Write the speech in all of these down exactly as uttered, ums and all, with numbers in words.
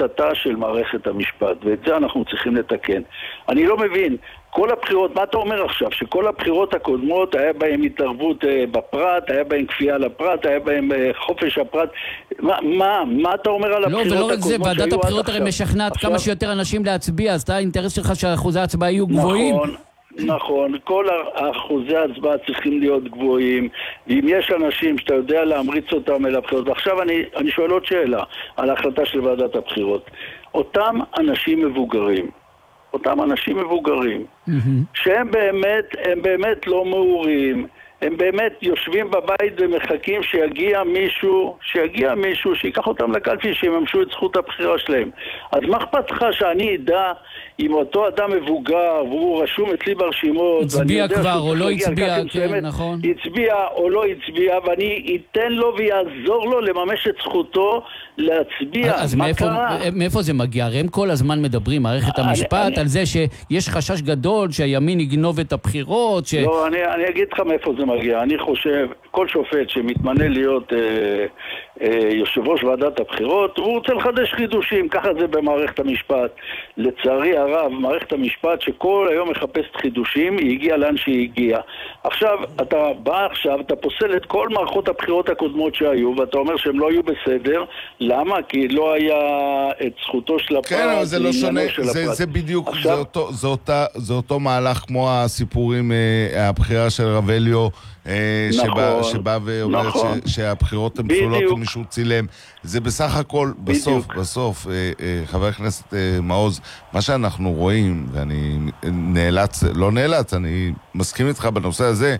השחתתה של מערכת המשפט, ואת זה אנחנו צריכים לתקן. אני לא מבין, כל הבחירות, מה אתה אומר עכשיו? שכל הבחירות הקודמות היה בהם התערבות בפרט, היה בהם כפייה לפרט, היה בהם חופש הפרט. מה, מה, מה אתה אומר על הבחירות הקודמות? לא, ולא רק זה, ועדת הבחירות הרי משכנעת כמה שיותר אנשים להצביע, אז אתה האינטרס שלך שאחוזי ההצבעה יהיו גבוהים. נכון. נכון, כל אחוזי ההצבעה צריכים להיות גבוהים, ואם יש אנשים שאתה יודע להמריץ אותם אל הבחירות, עכשיו אני, אני שואל עוד שאלה על ההחלטה של ועדת הבחירות. אותם אנשים מבוגרים, אותם אנשים מבוגרים, mm-hmm. שהם באמת, הם באמת לא מאורים, הם באמת יושבים בבית ומחכים שיגיע מישהו, שיגיע מישהו, שיקח אותם לקלפי, שיממשו את זכות הבחירה שלהם. אז מה אכפת לך שאני אדע אם אותו אדם מבוגר, והוא רשום אצלי ברשימות, הצביע כבר או לא הצביע, כן, נכון. הצביע או לא הצביע, ואני אתן לו ויעזור לו לממש את זכותו להצביע. אז מאיפה, מאיפה זה מגיע? הרי הם כל הזמן מדברים, מערכת המשפט, אני, על זה שיש חשש גדול שהימין יגנוב את הבחירות. ש... לא, אני, אני אגיד לך מאיפה זה מגיע. אני חושב, כל שופט שמתמנה להיות אה, אה, יושב ראש ועדת הבחירות, הוא רוצה לחדש חידושים, ככה זה במערכת המשפט. לצערי הרב, מערכת המשפט שכל היום מחפשת חידושים, היא הגיעה לאן שהיא הגיעה. עכשיו, אתה בא עכשיו, אתה פוסל את כל מערכות הבחירות הקודמות שהיו, ואתה אומר שהם לא היו בסדר. למה? כי לא היה את זכותו של הפרט. כן, אבל זה לא שונה, זה, זה בדיוק, עכשיו... זה, אותו, זה, אותה, זה אותו מהלך כמו הסיפורים, אה, הבחירה של רבליו, אה, נכון, שבא, שבא ואומר נכון. ש, שהבחירות הן פסולות ומישהו צילם. זה בסך הכל, בסוף, בדיוק. בסוף, אה, אה, חבר הכנסת אה, מעוז, מה שאנחנו רואים, ואני נאלץ, לא נאלץ, אני מסכים איתך בנושא הזה,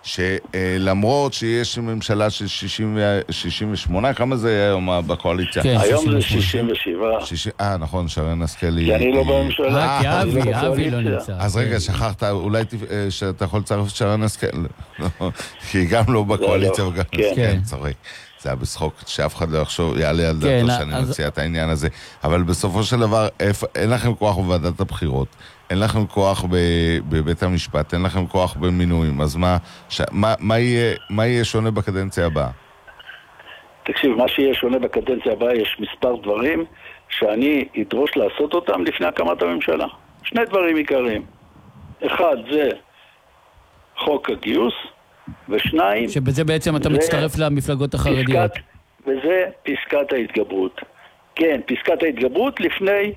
שלמרות שיש ממשלה של שישים ושמונה, כמה זה היה היום בקואליציה? היום זה שישים ושבע. אה, נכון, שרן השכל. כי אני לא בממשלה. כי אבי, אבי לא נמצא. אז רגע, שכחת, אולי שאתה יכול לצרף את שרן השכל, כי היא גם לא בקואליציה. כן, צורי. זה היה בשחוק, שאף אחד לא יחשוב, יעלה על דעתו שאני מציע את העניין הזה. אבל בסופו של דבר, אין לכם כוח בוועדת הבחירות. אין לכם כוח בבית המשפט, אין לכם כוח במינויים, אז מה, ש... מה, מה, יהיה, מה יהיה שונה בקדנציה הבאה? תקשיב, מה שיהיה שונה בקדנציה הבאה, יש מספר דברים שאני אדרוש לעשות אותם לפני הקמת הממשלה. שני דברים עיקריים. אחד זה חוק הגיוס, ושניים... שבזה בעצם אתה מצטרף למפלגות החרדיות. פסקת, וזה פסקת ההתגברות. כן, פסקת ההתגברות לפני...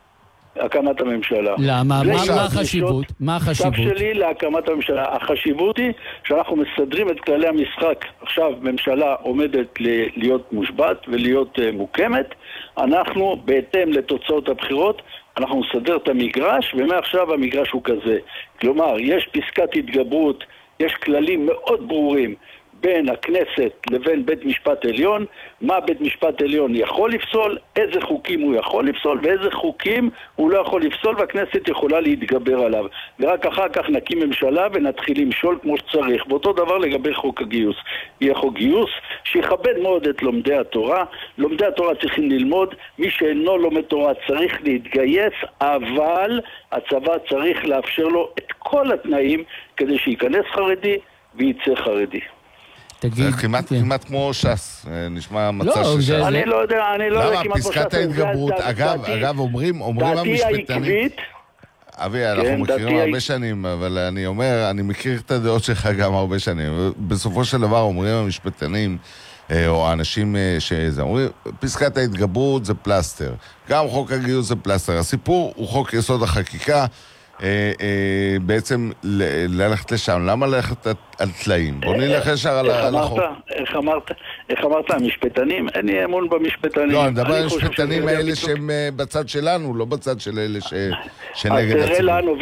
הקמת הממשלה. למה? מה החשיבות? מה החשיבות? שב שלי להקמת הממשלה. החשיבות היא שאנחנו מסדרים את כללי המשחק. עכשיו ממשלה עומדת להיות מושבת ולהיות מוקמת. אנחנו בהתאם לתוצאות הבחירות, אנחנו נסדר את המגרש, ומעכשיו המגרש הוא כזה. כלומר, יש פסקת התגברות, יש כללים מאוד ברורים בין הכנסת לבין בית משפט עליון, מה בית משפט עליון יכול לפסול, איזה חוקים הוא יכול לפסול ואיזה חוקים הוא לא יכול לפסול, והכנסת יכולה להתגבר עליו. ורק אחר כך נקים ממשלה ונתחיל למשול כמו שצריך. ואותו דבר לגבי חוק הגיוס. יהיה חוק גיוס שיכבד מאוד את לומדי התורה. לומדי התורה צריכים ללמוד, מי שאינו לומד תורה צריך להתגייס, אבל הצבא צריך לאפשר לו את כל התנאים כדי שייכנס חרדי וייצא חרדי. זה כמעט כמו ש"ס, נשמע מצע של ש"ס. אני לא יודע, אני לא יודע כמעט כמו ש"ס. למה? פסקת ההתגברות, אגב, אומרים המשפטנים... אבי, אנחנו מכירים הרבה שנים, אבל אני אומר, אני מכיר את הדעות שלך גם הרבה שנים. בסופו של דבר אומרים המשפטנים, או האנשים שזה, אומרים, פסקת ההתגברות זה פלסטר. גם חוק הגיוס זה פלסטר. הסיפור הוא חוק יסוד החקיקה, אה, אה, בעצם ל- ללכת לשם. למה ללכת על תלאים? בוא נלך ישר על החוק. איך אמרת, איך אמרת, המשפטנים? אין לי אמון במשפטנים. לא, אני מדבר על המשפטנים האלה שהם בצד שלנו, לא בצד של אלה שנגד הציבור.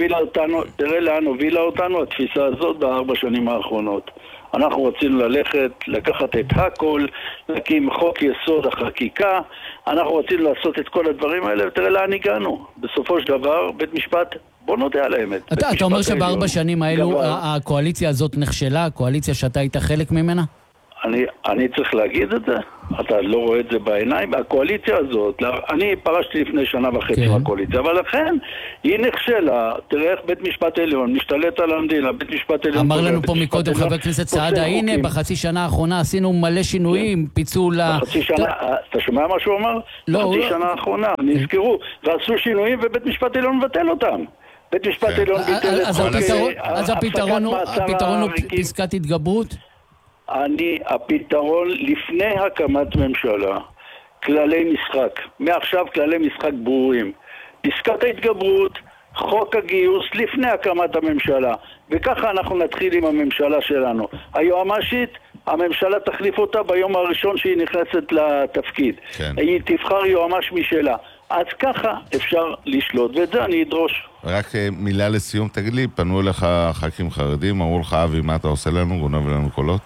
תראה לאן הובילה אותנו התפיסה הזאת בארבע שנים האחרונות. אנחנו רצינו ללכת, לקחת את הכל, להקים חוק יסוד החקיקה, אנחנו רצינו לעשות את כל הדברים האלה, ותראה לאן הגענו. בסופו של דבר, בית משפט, בוא נודה על האמת. אתה, אתה אומר שבארבע שנים האלו הקואליציה הזאת נכשלה, הקואליציה שאתה היית חלק ממנה? אני, אני צריך להגיד את זה? אתה לא רואה את זה בעיניים? הקואליציה הזאת, אני פרשתי לפני שנה וחצי כן. מהקואליציה, אבל לכן היא נכשלה. תראה איך בית משפט עליון משתלט על המדינה, בית משפט עליון... אמר לנו פה מקודם חבר הכנסת סעדה, הנה בחצי שנה האחרונה עשינו מלא שינויים, פיצול... בחצי שנה, אתה שומע מה שהוא אמר? בחצי שנה האחרונה, נזכרו, ועשו שינויים ובית משפט עליון מבטל אותם. בית משפט עליון ביטל את חוק... אז הפתרון הוא פסקת התגברות? אני, הפתרון לפני הקמת ממשלה, כללי משחק, מעכשיו כללי משחק ברורים, פסקת ההתגברות, חוק הגיוס לפני הקמת הממשלה, וככה אנחנו נתחיל עם הממשלה שלנו. היועמ"שית, הממשלה תחליף אותה ביום הראשון שהיא נכנסת לתפקיד. כן. היא תבחר יועמ"ש משלה. אז ככה אפשר לשלוט, ואת זה אני אדרוש. רק מילה לסיום, תגיד לי, פנו אליך ח"כים חרדים, אמרו לך, אבי, מה אתה עושה לנו? גונב לנו קולות?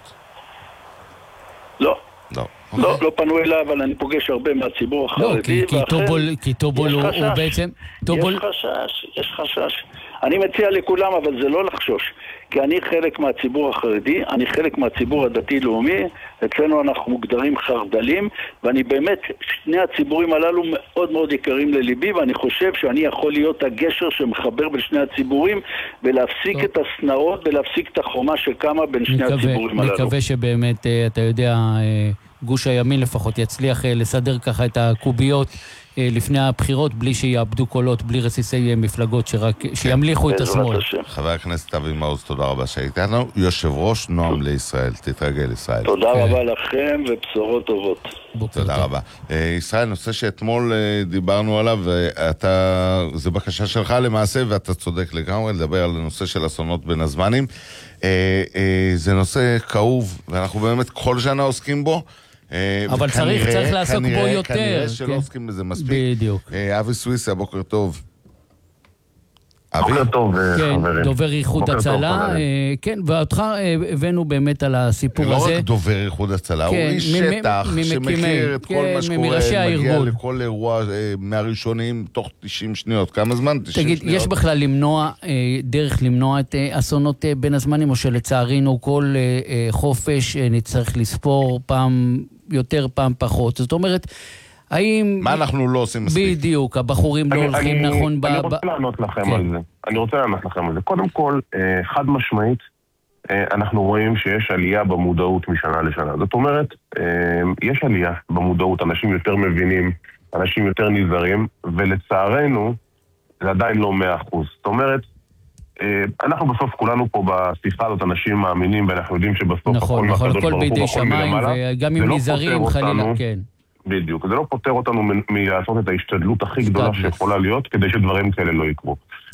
לא. לא. לא, לא פנו אליי, אבל אני פוגש הרבה מהציבור החרדי. לא, כי טובול הוא בעצם... יש חשש, יש חשש. אני מציע לכולם, אבל זה לא לחשוש. כי אני חלק מהציבור החרדי, אני חלק מהציבור הדתי-לאומי, אצלנו אנחנו מוגדרים חרדלים, ואני באמת, שני הציבורים הללו מאוד מאוד יקרים לליבי, ואני חושב שאני יכול להיות הגשר שמחבר בין שני הציבורים, ולהפסיק טוב. את הסנאות, ולהפסיק את החומה שקמה בין שני מקווה, הציבורים הללו. מקווה שבאמת, אתה יודע, גוש הימין לפחות יצליח לסדר ככה את הקוביות, לפני הבחירות, בלי שיאבדו קולות, בלי רסיסי מפלגות שרק, שימליכו את השמאל. חבר הכנסת אבי מעוז, תודה רבה שהיית לנו. יושב ראש נועם לישראל, תתרגל ישראל. תודה רבה לכם ובשורות טובות. תודה רבה. ישראל, נושא שאתמול דיברנו עליו, זה בקשה שלך למעשה, ואתה צודק לגמרי, לדבר על הנושא של אסונות בין הזמנים. זה נושא כאוב, ואנחנו באמת כל שנה עוסקים בו, אבל צריך, צריך לעסוק בו יותר. כנראה שלא עוסקים בזה מספיק. בדיוק. אבי סוויסה, בוקר טוב. בוקר טוב, חברים. דובר איחוד הצלה. כן, ואותך הבאנו באמת על הסיפור הזה. לא רק דובר איחוד הצלה, הוא איש שטח שמכיר את כל מה שקורה, מגיע לכל אירוע מהראשונים תוך תשעים שניות. כמה זמן? תגיד, יש בכלל למנוע, דרך למנוע את אסונות בין הזמנים, או שלצערינו כל חופש נצטרך לספור פעם יותר, פעם פחות. זאת אומרת, האם... מה אנחנו לא עושים מספיק? בדיוק, הבחורים לא הולכים נכון... אני רוצה לענות לכם על זה. אני רוצה לענות לכם על זה. קודם כל, חד משמעית, אנחנו רואים שיש עלייה במודעות משנה לשנה. זאת אומרת, יש עלייה במודעות, אנשים יותר מבינים, אנשים יותר נזהרים, ולצערנו, זה עדיין לא מאה אחוז. זאת אומרת, אנחנו בסוף כולנו פה בשיחה הזאת אנשים מאמינים, ואנחנו יודעים שבסוף נכון, הכל נכון, הכל בידי שמיים, וגם אם נזהרים, חלילה, כן. בדיוק, זה לא פותר אותנו מלעשות את ההשתדלות הכי גדולה שיכולה להיות, כדי שדברים כאלה לא יקרו.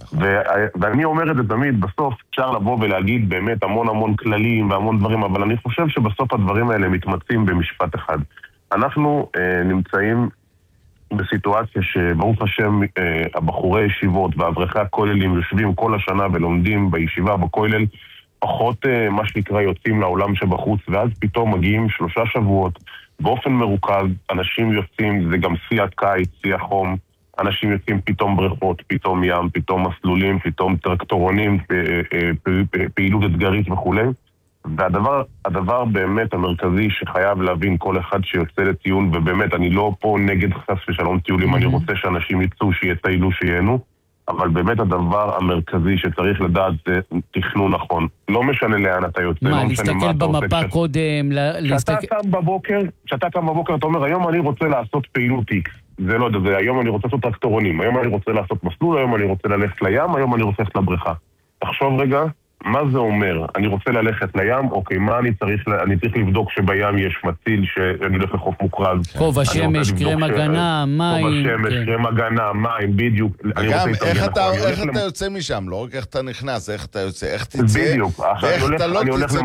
ואני אומר את זה תמיד, בסוף אפשר לבוא ולהגיד באמת המון המון כללים והמון דברים, אבל אני חושב שבסוף הדברים האלה מתמצים במשפט אחד. אנחנו נמצאים בסיטואציה שברוך השם הבחורי ישיבות ואברכי הכוללים יושבים כל השנה ולומדים בישיבה בכולל, פחות מה שנקרא יוצאים לעולם שבחוץ, ואז פתאום מגיעים שלושה שבועות באופן מרוכז, אנשים יוצאים, זה גם שיא הקיץ, שיא החום, אנשים יוצאים פתאום בריכות, פתאום ים, פתאום מסלולים, פתאום טרקטורונים, פעילות אתגרית וכו'. והדבר הדבר באמת המרכזי שחייב להבין כל אחד שיוצא לטיול, ובאמת אני לא פה נגד חס ושלום טיולים, אני רוצה שאנשים יצאו, שיטיילו, שיהנו, אבל באמת הדבר המרכזי שצריך לדעת זה תכנון נכון. לא משנה לאן אתה יוצא. מה, להסתכל במפה קודם, להסתכל... כשאתה קם בבוקר, כשאתה קם בבוקר, אתה אומר, היום אני רוצה לעשות פעילות איקס. זה לא, זה היום אני רוצה לעשות טרקטורונים, היום אני רוצה לעשות מסלול, היום אני רוצה ללכת לים, היום אני רוצה ללכת לבריכה. תחשוב רגע, מה זה אומר? אני רוצה ללכת לים, אוקיי, מה אני צריך, אני צריך לבדוק שבים יש מציל, שאני הולך לחוף מוכרז. כובע שמש, קרם הגנה, מים. כובע שמש, קרם הגנה, מים, בדיוק. וגם, איך אתה יוצא משם? לא רק איך אתה נכנס, איך אתה יוצא, איך תצא, ואיך אתה לא תצא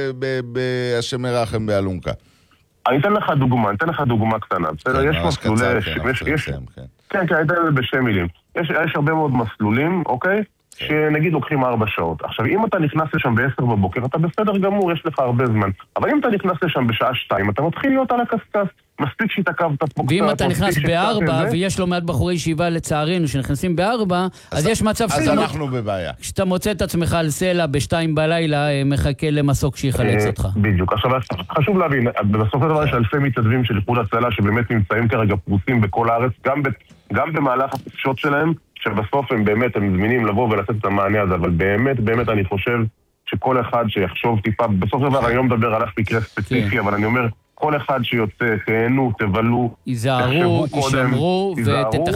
בהשם מרחם באלונקה. אני אתן לך דוגמה, אני אתן לך דוגמה קטנה. יש מסלולי... כן, כן, אני אתן בשתי מילים. יש הרבה מאוד מסלולים, אוקיי? שנגיד לוקחים ארבע שעות. עכשיו, אם אתה נכנס לשם בעשר בבוקר, אתה בסדר גמור, יש לך הרבה זמן. אבל אם אתה נכנס לשם בשעה שתיים, אתה מתחיל להיות על הקסקס. מספיק שהתעכבת פה קצת. ואם אתה נכנס בארבע, ויש לו מעט בחורי ישיבה לצערנו, שנכנסים בארבע, אז יש מצב אז אנחנו בבעיה. שאתה מוצא את עצמך על סלע בשתיים בלילה, מחכה למסוק שיחלץ אותך. בדיוק. עכשיו, חשוב להבין, בסופו של דבר יש אלפי מתנדבים של איחוד הצלה, שבאמת נמצאים כרגע פרוסים בכל הארץ, גם במהלך החופשות שלהם, שבסוף הם באמת, הם זמינים לבוא ולתת את המענה הזה, אבל באמת, באמת אני חושב שכל אחד שיחשוב טיפה, בסוף של דבר אני לא מדבר על אף מקרה ספציפי, אבל אני אומר, כל אחד שיוצא, תהנו, תבלו, ייזהרו, ישמרו, ותתחילו